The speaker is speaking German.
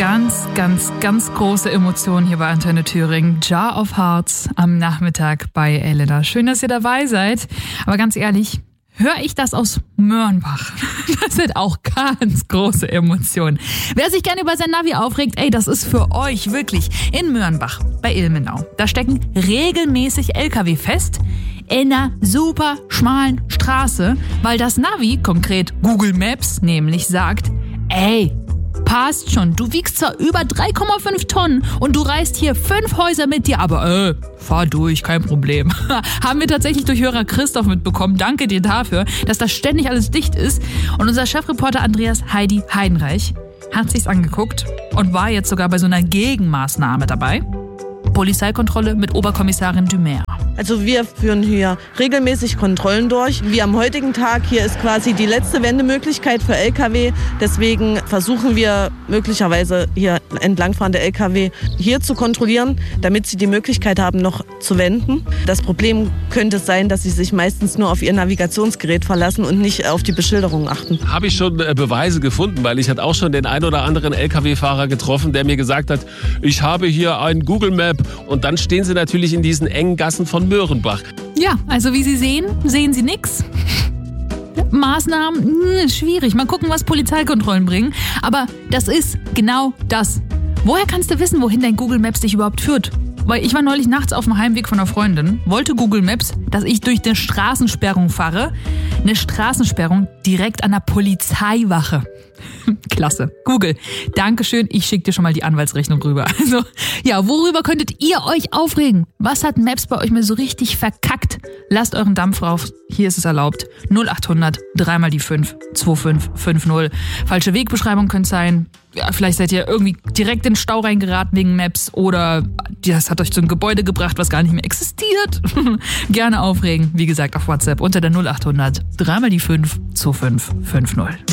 Ganz große Emotionen hier bei Antenne Thüringen. Jar of Hearts am Nachmittag bei Elena. Schön, dass ihr dabei seid. Aber ganz ehrlich, höre ich das aus Mörnbach? Das sind auch ganz große Emotionen. Wer sich gerne über sein Navi aufregt, das ist für euch wirklich in Mörnbach bei Ilmenau. Da stecken regelmäßig LKW fest in einer super schmalen Straße, weil das Navi, konkret Google Maps, nämlich sagt, passt schon, du wiegst zwar über 3,5 Tonnen und du reißt hier 5 Häuser mit dir, aber fahr durch, kein Problem. Haben wir tatsächlich durch Hörer Christoph mitbekommen. Danke dir dafür, dass das ständig alles dicht ist. Und unser Chefreporter Andreas Heidi Heidenreich hat sich's angeguckt und war jetzt sogar bei so einer Gegenmaßnahme dabei. Polizeikontrolle mit Oberkommissarin Dumer. Also wir führen hier regelmäßig Kontrollen durch. Wie am heutigen Tag, hier ist quasi die letzte Wendemöglichkeit für Lkw. Deswegen versuchen wir möglicherweise hier entlangfahrende Lkw hier zu kontrollieren, damit sie die Möglichkeit haben, noch zu wenden. Das Problem könnte sein, dass sie sich meistens nur auf ihr Navigationsgerät verlassen und nicht auf die Beschilderung achten. Habe ich schon Beweise gefunden, weil ich hatte auch schon den ein oder anderen Lkw-Fahrer getroffen, der mir gesagt hat, ich habe hier ein Google Map und dann stehen sie natürlich in diesen engen Gassen von Mörnbach. Ja, also wie Sie sehen Sie nichts. Maßnahmen, schwierig. Mal gucken, was Polizeikontrollen bringen. Aber das ist genau das. Woher kannst du wissen, wohin dein Google Maps dich überhaupt führt? Weil ich war neulich nachts auf dem Heimweg von einer Freundin, wollte Google Maps, dass ich durch eine Straßensperrung fahre. Eine Straßensperrung direkt an der Polizeiwache. Klasse. Google, Dankeschön, ich schicke dir schon mal die Anwaltsrechnung rüber. Also, ja, worüber könntet ihr euch aufregen? Was hat Maps bei euch mal so richtig verkackt? Lasst euren Dampf rauf, hier ist es erlaubt. 0800 3 mal die 5 2550. Falsche Wegbeschreibung könnte sein. Ja, vielleicht seid ihr irgendwie direkt in den Stau reingeraten wegen Maps oder das hat euch zu einem Gebäude gebracht, was gar nicht mehr existiert. Gerne aufregen, wie gesagt, auf WhatsApp unter der 0800 3 mal die 5 2550.